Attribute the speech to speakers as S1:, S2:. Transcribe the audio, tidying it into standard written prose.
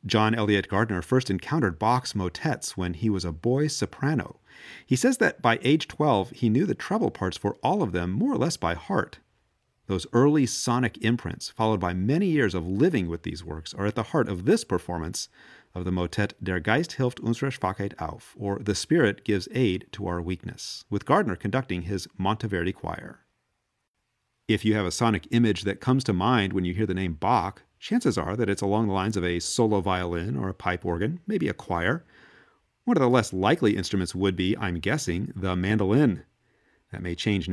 S1: John Eliot Gardner first encountered Bach's motets when he was a boy soprano. He says that by age 12, he knew the treble parts for all of them more or less by heart. Those early sonic imprints, followed by many years of living with these works, are at the heart of this performance of the motet Der Geist hilft unserer Schwachheit auf, or The Spirit gives aid to our weakness, with Gardner conducting his Monteverdi choir. If you have a sonic image that comes to mind when you hear the name Bach, chances are that it's along the lines of a solo violin or a pipe organ, maybe a choir. One of the less likely instruments would be, I'm guessing, the mandolin. That may change